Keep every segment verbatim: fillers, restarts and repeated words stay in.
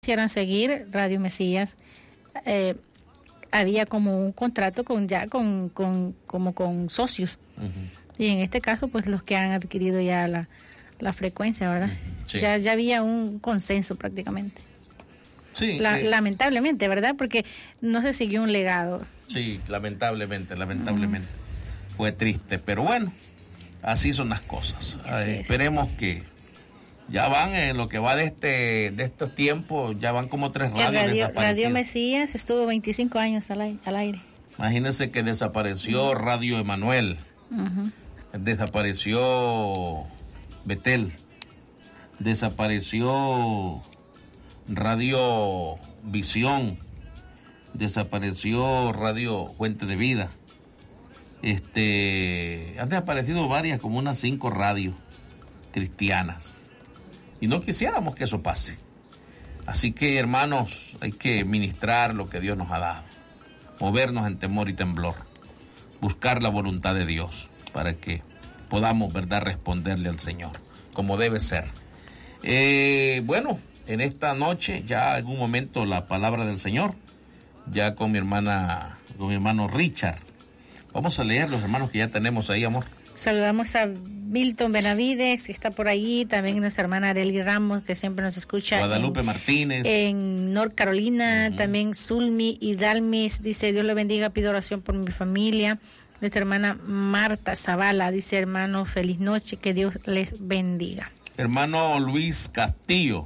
quisieran seguir Radio Mesías, eh, había como un contrato con ya con, con como con socios. Uh-huh. Y en este caso, pues los que han adquirido ya la, la frecuencia, ¿verdad? Sí. Ya, ya había un consenso prácticamente. Sí. La, eh, lamentablemente, ¿verdad? Porque no se siguió un legado. Sí, lamentablemente, lamentablemente. Uh-huh. Fue triste, pero bueno, así son las cosas. Eh, esperemos que ya van en lo que va de este de estos tiempos, ya van como tres radios radio, desaparecidas. Radio Mesías estuvo veinticinco años al, al aire. Imagínense que desapareció uh-huh. Radio Emanuel, uh-huh. desapareció Betel, desapareció Radio Visión, desapareció Radio Fuente de Vida. Este, han desaparecido varias, como unas cinco radios cristianas. Y no quisiéramos que eso pase. Así que, hermanos, hay que ministrar lo que Dios nos ha dado. Movernos en temor y temblor. Buscar la voluntad de Dios para que podamos, ¿verdad?, responderle al Señor como debe ser. Eh, bueno, en esta noche, ya algún momento, la palabra del Señor, ya con mi hermana, con mi hermano Richard. Vamos a leer los hermanos que ya tenemos ahí, amor. Saludamos a Milton Benavides, que está por allí, también nuestra hermana Arely Ramos, que siempre nos escucha. Guadalupe en, Martínez. En North Carolina, uh-huh. También Zulmi y Dalmis, dice, Dios le bendiga, pido oración por mi familia. Nuestra hermana Marta Zavala, dice, hermano, feliz noche, que Dios les bendiga. Hermano Luis Castillo,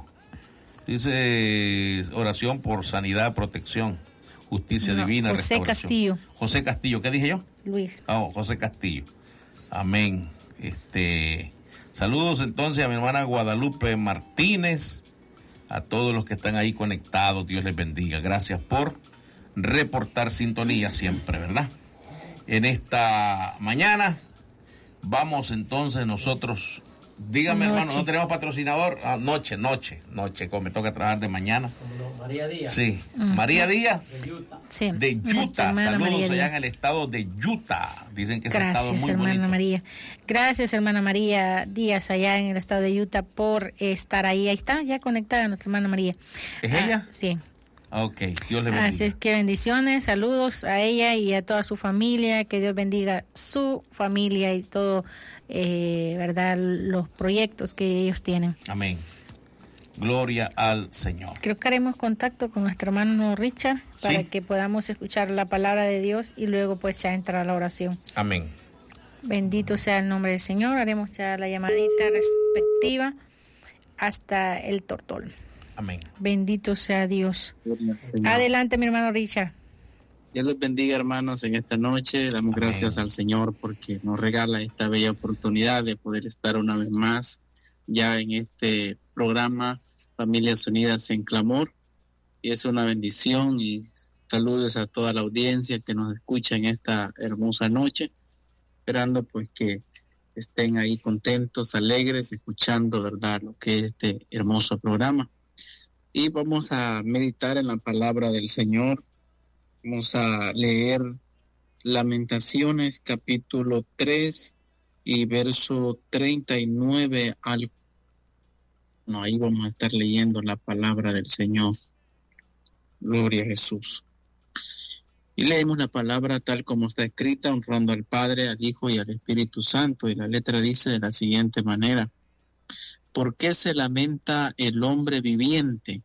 dice, oración por sanidad, protección, justicia no, divina, José restauración. Castillo. José Castillo, ¿qué dije yo? Luis. Oh, José Castillo. Amén. Este, saludos entonces a mi hermana Guadalupe Martínez, a todos los que están ahí conectados, Dios les bendiga. Gracias por reportar sintonía siempre, ¿verdad? En esta mañana vamos entonces nosotros, dígame noche. Hermano, ¿no tenemos patrocinador? Ah, noche, noche, noche, como me toca trabajar de mañana. María Díaz. Sí, uh-huh. María Díaz. De Utah. Sí, de Utah. Saludos María allá Díaz. En el estado de Utah. Dicen que ese Gracias, estado es muy hermana bonito. María. Gracias, hermana María Díaz, allá en el estado de Utah, por estar ahí. Ahí está, ya conectada nuestra hermana María. ¿Es ah, ella? Sí. Ok, Dios le bendiga. Así es que bendiciones, saludos a ella y a toda su familia, que Dios bendiga su familia y todo, eh, ¿verdad?, los proyectos que ellos tienen. Amén. Gloria al Señor. Creo que haremos contacto con nuestro hermano Richard para ¿Sí? que podamos escuchar la palabra de Dios y luego pues ya entrar a la oración. Amén. Bendito sea el nombre del Señor. Haremos ya la llamadita respectiva hasta el Tortol. Amén. Bendito sea Dios. Adelante, mi hermano Richard. Dios les bendiga, hermanos, en esta noche. Damos Amén. Gracias al Señor porque nos regala esta bella oportunidad de poder estar una vez más ya en este programa Familias Unidas en Clamor. Y es una bendición y saludos a toda la audiencia que nos escucha en esta hermosa noche. Esperando pues que estén ahí contentos, alegres, escuchando, ¿verdad?, lo que es este hermoso programa. Y vamos a meditar en la palabra del Señor. Vamos a leer Lamentaciones capítulo tres y verso treinta y nueve al... No, ahí vamos a estar leyendo la palabra del Señor. Gloria a Jesús. Y leemos la palabra tal como está escrita, honrando al Padre, al Hijo y al Espíritu Santo. Y la letra dice de la siguiente manera: ¿por qué se lamenta el hombre viviente?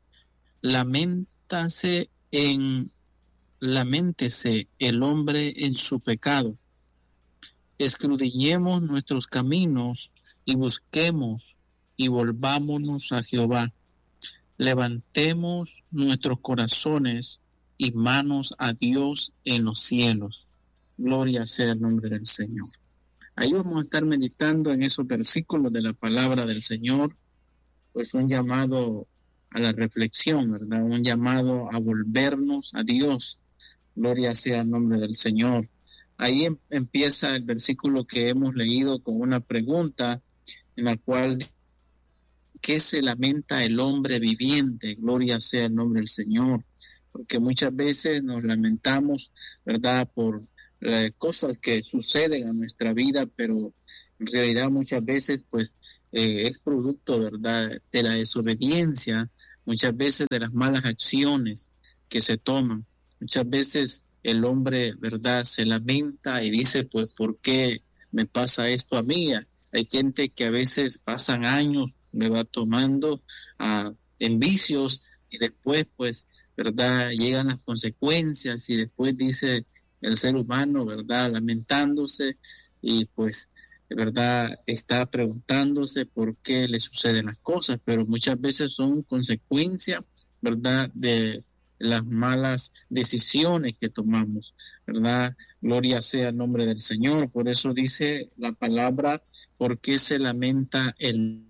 Lamentase en, laméntese el hombre en su pecado. Escudriñemos nuestros caminos y busquemos y volvámonos a Jehová. Levantemos nuestros corazones y manos a Dios en los cielos. Gloria sea el nombre del Señor. Ahí vamos a estar meditando en esos versículos de la palabra del Señor, pues un llamado a la reflexión, ¿verdad? Un llamado a volvernos a Dios. Gloria sea el nombre del Señor. Ahí em- empieza el versículo que hemos leído con una pregunta en la cual, ¿qué se lamenta el hombre viviente? Gloria sea el nombre del Señor. Porque muchas veces nos lamentamos, ¿verdad?, por eh, cosas que suceden en nuestra vida, pero en realidad muchas veces pues eh, es producto, ¿verdad?, de la desobediencia muchas veces de las malas acciones que se toman. Muchas veces el hombre, ¿verdad?, se lamenta y dice, pues, ¿por qué me pasa esto a mí? Hay gente que a veces pasan años, me va tomando uh, en vicios y después, pues, ¿verdad?, llegan las consecuencias y después dice el ser humano, ¿verdad?, lamentándose y pues, de verdad, está preguntándose por qué le suceden las cosas, pero muchas veces son consecuencias, ¿verdad?, de las malas decisiones que tomamos, ¿verdad? Gloria sea el nombre del Señor. Por eso dice la palabra, ¿por qué se lamenta el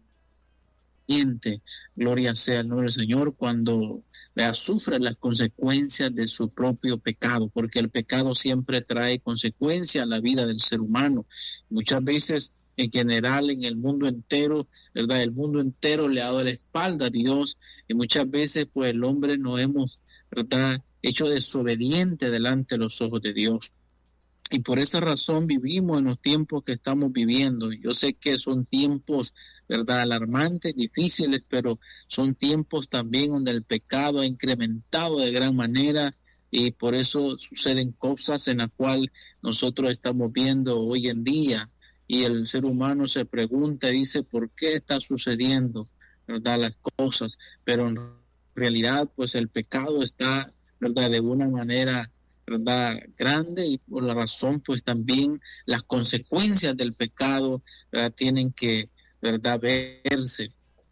viviente? Gloria sea el nombre del Señor cuando vea, sufre las consecuencias de su propio pecado, porque el pecado siempre trae consecuencias a la vida del ser humano. Muchas veces, en general, en el mundo entero, ¿verdad? El mundo entero le ha dado la espalda a Dios y muchas veces, pues, el hombre no hemos, ¿verdad?, hecho desobediente delante de los ojos de Dios. Y por esa razón vivimos en los tiempos que estamos viviendo. Yo sé que son tiempos, ¿verdad?, alarmantes, difíciles, pero son tiempos también donde el pecado ha incrementado de gran manera y por eso suceden cosas en las cuales nosotros estamos viendo hoy en día. Y el ser humano se pregunta y dice, ¿por qué está sucediendo, ¿verdad?, las cosas? Pero en realidad, pues el pecado está, ¿verdad?, de una manera, ¿verdad?, grande y por la razón, pues también las consecuencias del pecado, ¿verdad?, tienen que, ¿verdad?, verse.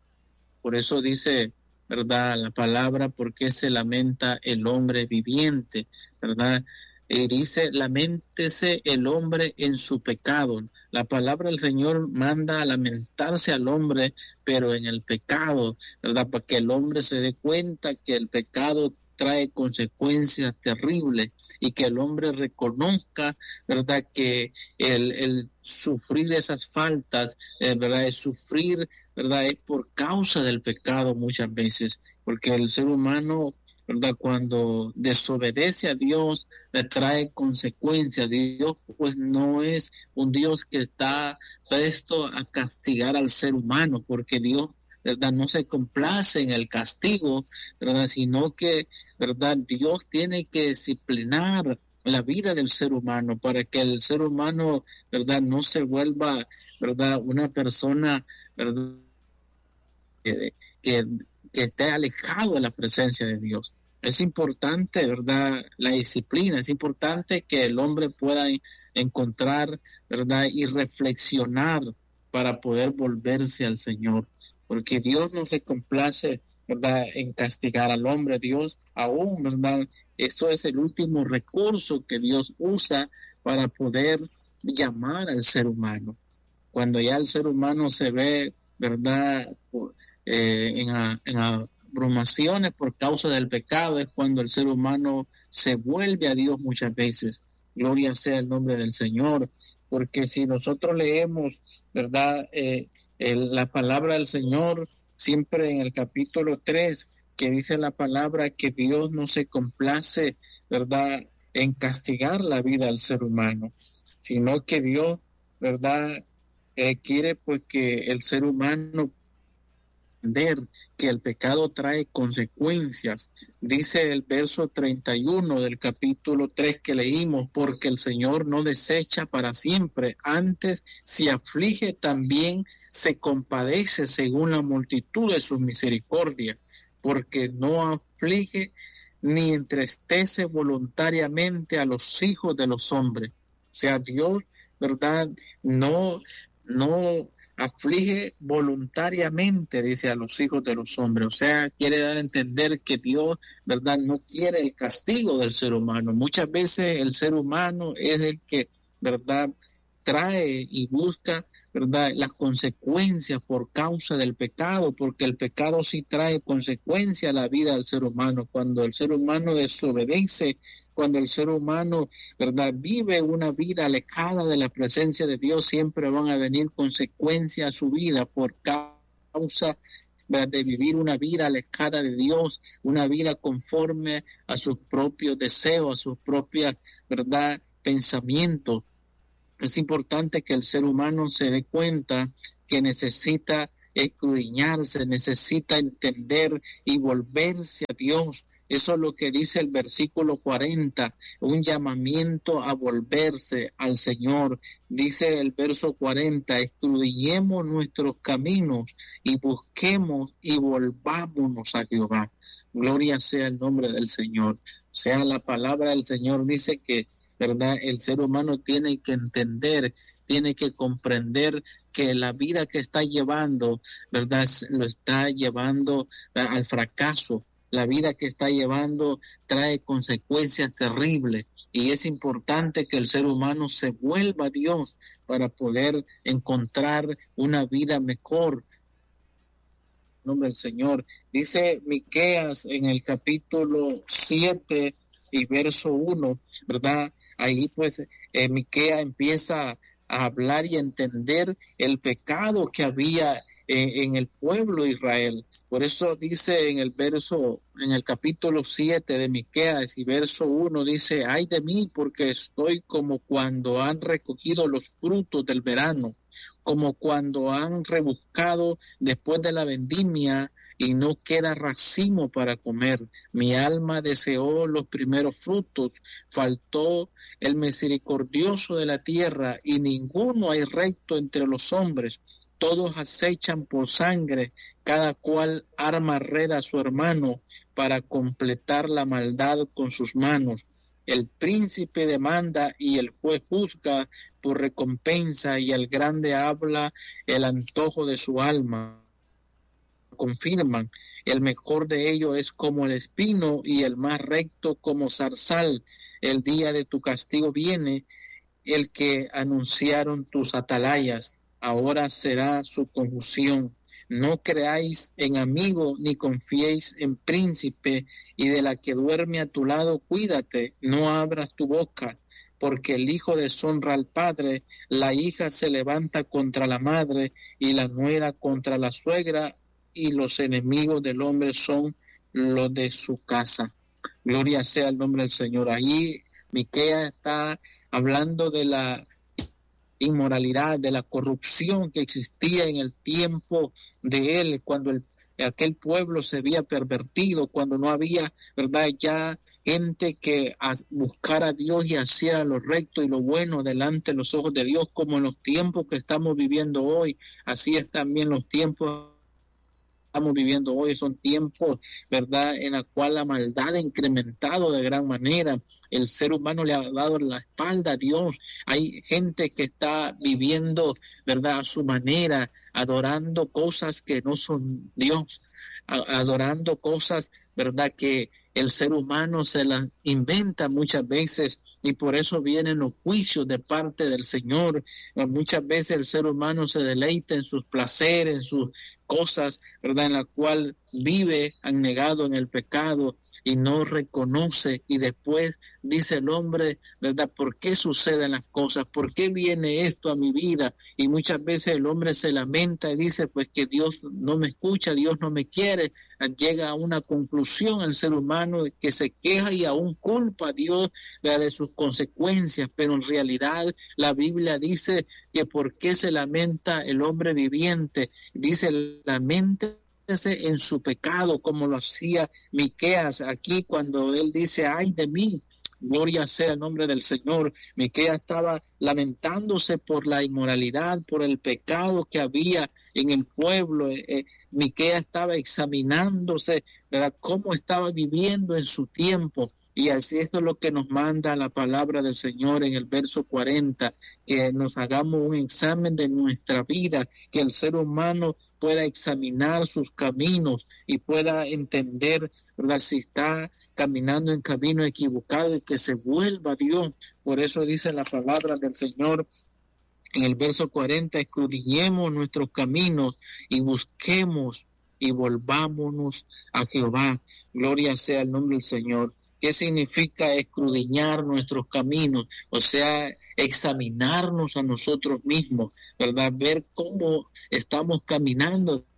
Por eso dice, ¿verdad?, la palabra, ¿por qué se lamenta el hombre viviente?, ¿verdad? Y dice, laméntese el hombre en su pecado. La palabra del Señor manda a lamentarse al hombre, pero en el pecado, ¿verdad? Para que el hombre se dé cuenta que el pecado trae consecuencias terribles y que el hombre reconozca, ¿verdad?, que el, el sufrir esas faltas, eh, ¿verdad?, es sufrir, ¿verdad?, es por causa del pecado muchas veces, porque el ser humano, ¿verdad?, cuando desobedece a Dios, le trae consecuencias. Dios, pues, no es un Dios que está presto a castigar al ser humano, porque Dios, ¿verdad?, no se complace en el castigo, ¿verdad?, sino que, ¿verdad?, Dios tiene que disciplinar la vida del ser humano para que el ser humano, ¿verdad?, no se vuelva, ¿verdad?, una persona, ¿verdad?, que, que que esté alejado de la presencia de Dios. Es importante, ¿verdad?, la disciplina, es importante que el hombre pueda encontrar, ¿verdad?, y reflexionar para poder volverse al Señor, porque Dios no se complace, ¿verdad?, en castigar al hombre. Dios aún, ¿verdad?, eso es el último recurso que Dios usa para poder llamar al ser humano. Cuando ya el ser humano se ve, ¿verdad?, por, Eh, en, a, en abrumaciones por causa del pecado, es cuando el ser humano se vuelve a Dios muchas veces. Gloria sea el nombre del Señor, porque si nosotros leemos, ¿verdad?, eh, el, la palabra del Señor, siempre en el capítulo tres, que dice la palabra que Dios no se complace, ¿verdad?, en castigar la vida al ser humano, sino que Dios, ¿verdad?, eh, quiere pues que el ser humano que el pecado trae consecuencias. Dice el verso treinta y uno del capítulo tres que leímos, porque el Señor no desecha para siempre, antes si aflige también se compadece según la multitud de su misericordia, porque no aflige ni entristece voluntariamente a los hijos de los hombres. O sea, Dios, ¿verdad?, no, no aflige voluntariamente, dice, a los hijos de los hombres. O sea, quiere dar a entender que Dios, ¿verdad?, no quiere el castigo del ser humano. Muchas veces el ser humano es el que, ¿verdad?, trae y busca, ¿verdad?, las consecuencias por causa del pecado, porque el pecado sí trae consecuencias a la vida del ser humano. Cuando el ser humano desobedece, cuando el ser humano, ¿verdad?, vive una vida alejada de la presencia de Dios, siempre van a venir consecuencias a su vida por causa, ¿verdad?, de vivir una vida alejada de Dios, una vida conforme a sus propios deseos, a sus propios, ¿verdad?, pensamientos. Es importante que el ser humano se dé cuenta que necesita escudriñarse, necesita entender y volverse a Dios. Eso es lo que dice el versículo cuarenta, un llamamiento a volverse al Señor. Dice el verso cuarenta, escudriñemos nuestros caminos y busquemos y volvámonos a Jehová. Gloria sea el nombre del Señor. O sea, la palabra del Señor dice que, ¿verdad?, el ser humano tiene que entender, tiene que comprender que la vida que está llevando, ¿verdad?, lo está llevando al fracaso. La vida que está llevando trae consecuencias terribles y es importante que el ser humano se vuelva a Dios para poder encontrar una vida mejor. En nombre del Señor. Dice Miqueas en el capítulo siete y verso uno, ¿verdad? Ahí pues eh, Miqueas empieza a hablar y a entender el pecado que había eh, en el pueblo de Israel. Por eso dice en el verso, en el capítulo siete de Miqueas y verso uno, dice, ay de mí, porque estoy como cuando han recogido los frutos del verano, como cuando han rebuscado después de la vendimia y no queda racimo para comer. Mi alma deseó los primeros frutos, faltó el misericordioso de la tierra, y ninguno hay recto entre los hombres. Todos acechan por sangre, cada cual arma red a su hermano para completar la maldad con sus manos. El príncipe demanda y el juez juzga por recompensa, y el grande habla el antojo de su alma. Confirman, el mejor de ellos es como el espino y el más recto como zarzal. El día de tu castigo viene, el que anunciaron tus atalayas. Ahora será su confusión. No creáis en amigo, ni confiéis en príncipe, y de la que duerme a tu lado, cuídate, no abras tu boca, porque el hijo deshonra al padre, la hija se levanta contra la madre, y la nuera contra la suegra, y los enemigos del hombre son los de su casa. Gloria sea el nombre del Señor. Ahí Miqueas está hablando de la inmoralidad, de la corrupción que existía en el tiempo de él, cuando el, aquel pueblo se había pervertido, cuando no había, ¿verdad?, ya gente que a, buscara a Dios y hiciera lo recto y lo bueno delante de los ojos de Dios, como en los tiempos que estamos viviendo hoy. Así es también los tiempos estamos viviendo hoy, son tiempos, ¿verdad?, en la cual la maldad ha incrementado de gran manera. El ser humano le ha dado la espalda a Dios. Hay gente que está viviendo, ¿verdad?, a su manera, adorando cosas que no son Dios, adorando cosas, ¿verdad?, que el ser humano se las inventa muchas veces, y por eso vienen los juicios de parte del Señor. Muchas veces el ser humano se deleita en sus placeres, en sus cosas, ¿verdad?, en la cual vive anegado en el pecado y no reconoce, y después dice el hombre, ¿verdad?, ¿por qué suceden las cosas? ¿Por qué viene esto a mi vida? Y muchas veces el hombre se lamenta y dice, pues que Dios no me escucha, Dios no me quiere. Llega a una conclusión el ser humano que se queja y aún culpa a Dios, ¿verdad?, de sus consecuencias, pero en realidad la Biblia dice que ¿por qué se lamenta el hombre viviente? Dice, laméntese en su pecado, como lo hacía Miqueas aquí cuando él dice, ay de mí. Gloria sea el nombre del Señor. Miqueas estaba lamentándose por la inmoralidad, por el pecado que había en el pueblo. Eh, Miqueas estaba examinándose, ¿verdad?, cómo estaba viviendo en su tiempo. Y así esto es lo que nos manda la palabra del Señor en el verso cuarenta, que nos hagamos un examen de nuestra vida, que el ser humano pueda examinar sus caminos y pueda entender, ¿verdad?, si está caminando en camino equivocado, y que se vuelva a Dios. Por eso dice la palabra del Señor en el verso cuarenta, escudriñemos nuestros caminos y busquemos y volvámonos a Jehová. Gloria sea el nombre del Señor. ¿Qué significa escudriñar nuestros caminos? O sea, examinarnos a nosotros mismos, ¿verdad? Ver cómo estamos caminando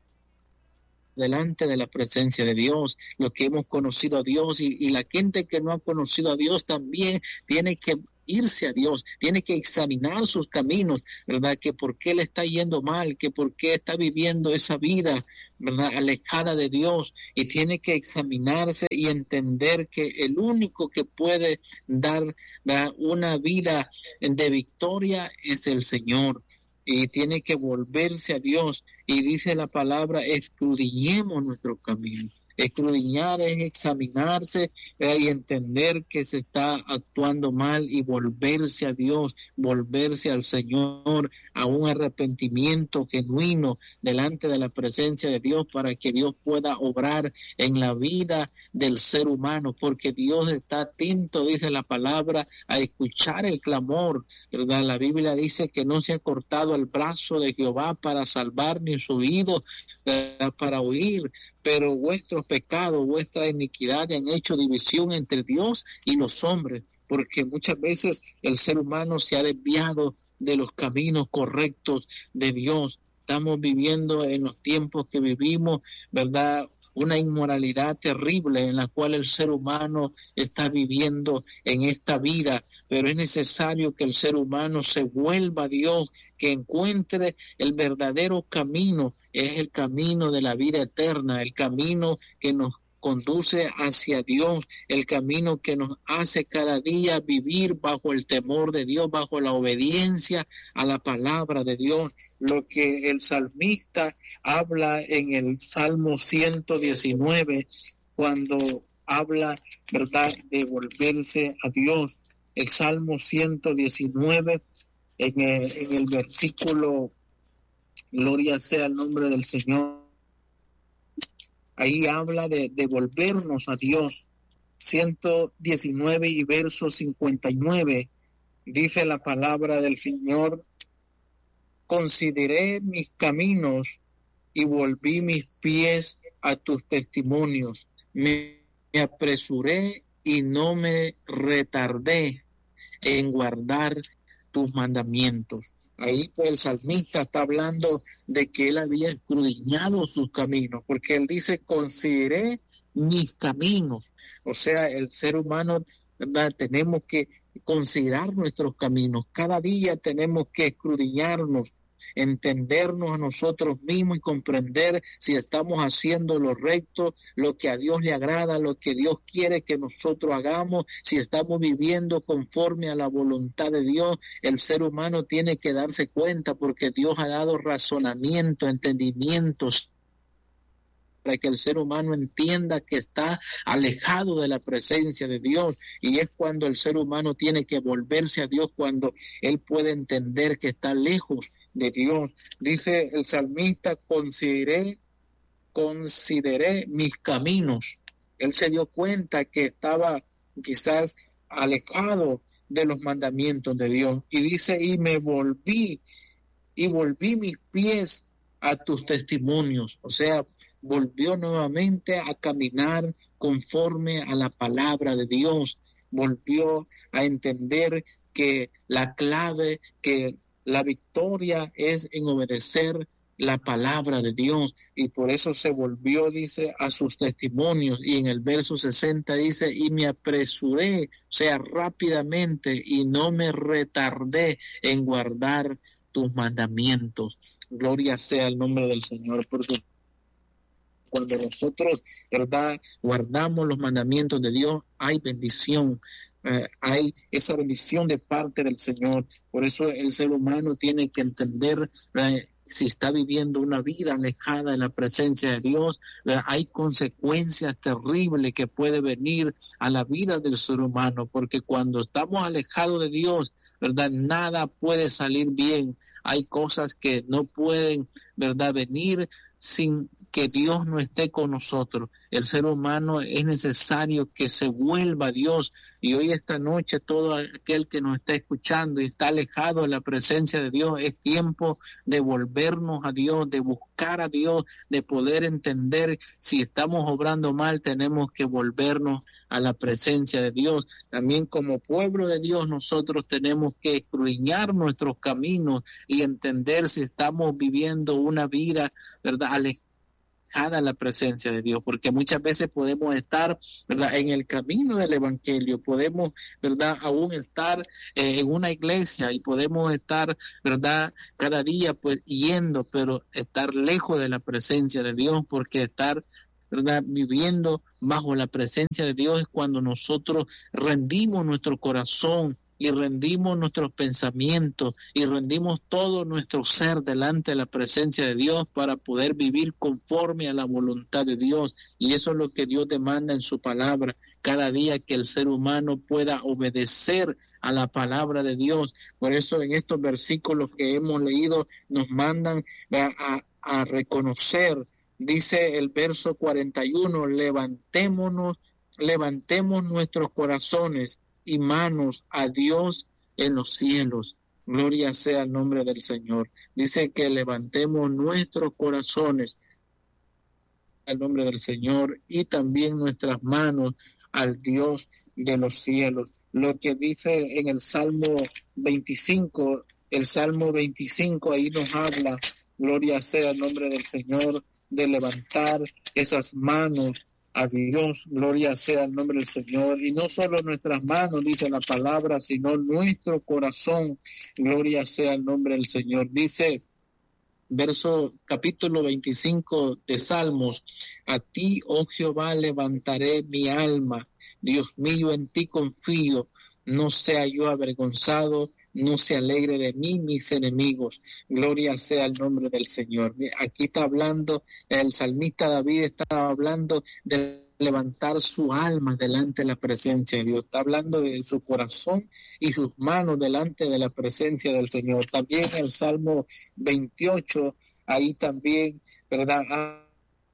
delante de la presencia de Dios, lo que hemos conocido a Dios, y, y la gente que no ha conocido a Dios también tiene que irse a Dios, tiene que examinar sus caminos, ¿verdad? Que por qué le está yendo mal, que por qué está viviendo esa vida, ¿verdad? Alejada de Dios, y tiene que examinarse y entender que el único que puede dar, ¿verdad?, una vida de victoria es el Señor. Y tiene que volverse a Dios. Y dice la palabra, escudriñemos nuestro camino. Escudriñar es examinarse, eh, y entender que se está actuando mal y volverse a Dios, volverse al Señor, a un arrepentimiento genuino delante de la presencia de Dios, para que Dios pueda obrar en la vida del ser humano, porque Dios está atento, dice la palabra, a escuchar el clamor, ¿verdad? La Biblia dice que no se ha cortado el brazo de Jehová para salvar, ni su oído para oír, pero vuestros pecados, vuestra iniquidad han hecho división entre Dios y los hombres, porque muchas veces el ser humano se ha desviado de los caminos correctos de Dios. Estamos viviendo en los tiempos que vivimos, ¿verdad?, una inmoralidad terrible en la cual el ser humano está viviendo en esta vida, pero es necesario que el ser humano se vuelva a Dios, que encuentre el verdadero camino, es el camino de la vida eterna, el camino que nos conduce hacia Dios, el camino que nos hace cada día vivir bajo el temor de Dios, bajo la obediencia a la palabra de Dios. Lo que el salmista habla en el Salmo ciento diecinueve, cuando habla, ¿verdad?, de volverse a Dios. El Salmo ciento diecinueve, en el, en el versículo, gloria sea el nombre del Señor, ahí habla de, de volvernos a Dios. ciento diecinueve y verso cincuenta y nueve, dice la palabra del Señor: consideré mis caminos y volví mis pies a tus testimonios. Me, me apresuré y no me retardé en guardar tus mandamientos. Ahí pues el salmista está hablando de que él había escudriñado sus caminos, porque él dice, consideré mis caminos. O sea, el ser humano, ¿verdad?, tenemos que considerar nuestros caminos. Cada día tenemos que escudriñarnos, entendernos a nosotros mismos y comprender si estamos haciendo lo recto, lo que a Dios le agrada, lo que Dios quiere que nosotros hagamos, si estamos viviendo conforme a la voluntad de Dios. El ser humano tiene que darse cuenta, porque Dios ha dado razonamiento, entendimientos, para que el ser humano entienda que está alejado de la presencia de Dios, y es cuando el ser humano tiene que volverse a Dios, cuando él puede entender que está lejos de Dios. Dice el salmista, consideré, consideré mis caminos. Él se dio cuenta que estaba quizás alejado de los mandamientos de Dios, y dice, y me volví, y volví mis pies a tus testimonios. O sea, volvió nuevamente a caminar conforme a la palabra de Dios, volvió a entender que la clave, que la victoria es en obedecer la palabra de Dios, y por eso se volvió, dice, a sus testimonios. Y en el verso sesenta dice, y me apresuré, o sea, rápidamente, y no me retardé en guardar tus mandamientos. Gloria sea el nombre del Señor, porque cuando nosotros, ¿verdad?, guardamos los mandamientos de Dios, hay bendición, eh, hay esa bendición de parte del Señor. Por eso el ser humano tiene que entender, eh, si está viviendo una vida alejada de la presencia de Dios, eh, hay consecuencias terribles que puede venir a la vida del ser humano, porque cuando estamos alejados de Dios, ¿verdad?, nada puede salir bien. Hay cosas que no pueden, ¿verdad?, venir sin que Dios no esté con nosotros. El ser humano es necesario que se vuelva a Dios, y hoy esta noche todo aquel que nos está escuchando y está alejado de la presencia de Dios, es tiempo de volvernos a Dios, de buscar a Dios, de poder entender si estamos obrando mal. Tenemos que volvernos a la presencia de Dios. También como pueblo de Dios nosotros tenemos que escudriñar nuestros caminos y entender si estamos viviendo una vida, ¿verdad?, alejada alejada la presencia de Dios, porque muchas veces podemos estar, ¿verdad?, en el camino del evangelio, podemos, ¿verdad?, aún estar eh, en una iglesia y podemos estar, ¿verdad?, cada día pues yendo, pero estar lejos de la presencia de Dios, porque estar, ¿verdad?, viviendo bajo la presencia de Dios es cuando nosotros rendimos nuestro corazón y rendimos nuestros pensamientos y rendimos todo nuestro ser delante de la presencia de Dios para poder vivir conforme a la voluntad de Dios. Y eso es lo que Dios demanda en su palabra, cada día que el ser humano pueda obedecer a la palabra de Dios. Por eso en estos versículos que hemos leído nos mandan a, a, a reconocer. Dice el verso cuarenta y uno, levantémonos, levantemos nuestros corazones y manos a Dios en los cielos. Gloria sea el nombre del Señor. Dice que levantemos nuestros corazones al nombre del Señor y también nuestras manos al Dios de los cielos. Lo que dice en el Salmo veinticinco, el Salmo veinticinco ahí nos habla, gloria sea el nombre del Señor, de levantar esas manos a Dios, gloria sea el nombre del Señor, y no solo nuestras manos, dice la palabra, sino nuestro corazón, gloria sea el nombre del Señor. Dice, verso, capítulo veinticinco de Salmos, a ti, oh Jehová, levantaré mi alma, Dios mío, en ti confío, no sea yo avergonzado, no se alegre de mí mis enemigos. Gloria sea el nombre del Señor. Aquí está hablando, el salmista David está hablando de levantar su alma delante de la presencia de Dios. Está hablando de su corazón y sus manos delante de la presencia del Señor. También el Salmo veintiocho, ahí también, ¿verdad? A,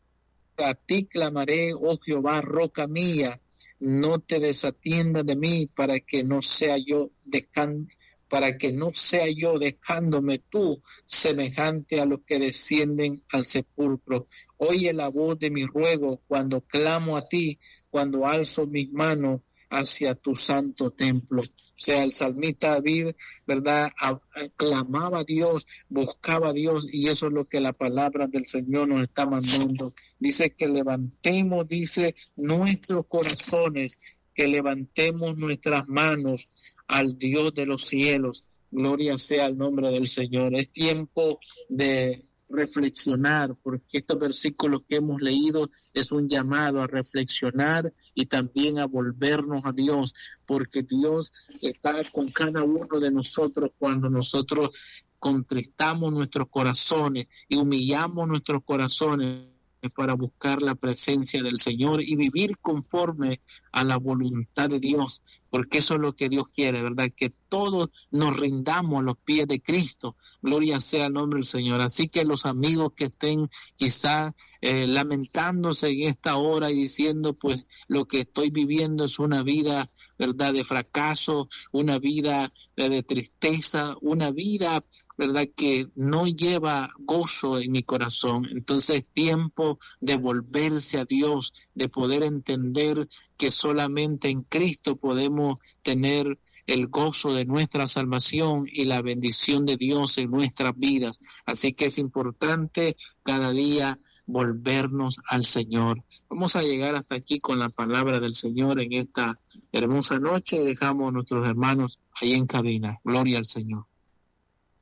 a ti clamaré, oh Jehová, roca mía, no te desatiendas de mí para que no sea yo dejando para que no sea yo dejándome tú semejante a los que descienden al sepulcro. Oye la voz de mi ruego cuando clamo a ti, cuando alzo mis manos hacia tu santo templo. O sea, el salmista David, ¿verdad?, clamaba a Dios, buscaba a Dios, y eso es lo que la palabra del Señor nos está mandando. Dice que levantemos, dice, nuestros corazones, que levantemos nuestras manos al Dios de los cielos. Gloria sea el nombre del Señor. Es tiempo de reflexionar, porque estos versículos que hemos leído es un llamado a reflexionar y también a volvernos a Dios, porque Dios está con cada uno de nosotros cuando nosotros contristamos nuestros corazones y humillamos nuestros corazones para buscar la presencia del Señor y vivir conforme a la voluntad de Dios, porque eso es lo que Dios quiere, ¿verdad? Que todos nos rindamos a los pies de Cristo. Gloria sea el nombre del Señor. Así que los amigos que estén quizás eh, lamentándose en esta hora y diciendo, pues lo que estoy viviendo es una vida, ¿verdad?, de fracaso, una vida eh, de tristeza, una vida, ¿verdad?, que no lleva gozo en mi corazón. Entonces es tiempo de volverse a Dios, de poder entender que solamente en Cristo podemos tener el gozo de nuestra salvación y la bendición de Dios en nuestras vidas. Así que es importante cada día volvernos al Señor. Vamos a llegar hasta aquí con la palabra del Señor en esta hermosa noche. Dejamos a nuestros hermanos ahí en cabina. Gloria al Señor.